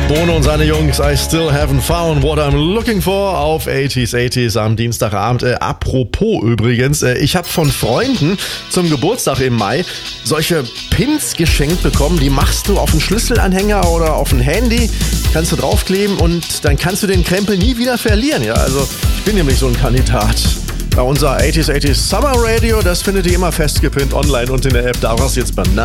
Bono und seine Jungs, I still haven't found what I'm looking for auf 80s am Dienstagabend. Apropos übrigens, ich habe von Freunden zum Geburtstag im Mai solche Pins geschenkt bekommen. Die machst du auf einen Schlüsselanhänger oder auf ein Handy, kannst du draufkleben und dann kannst du den Krempel nie wieder verlieren. Ja, also ich bin nämlich so ein Kandidat. Unser 80s Summer Radio, das findet ihr immer festgepinnt online und in der App. Daraus jetzt Banane.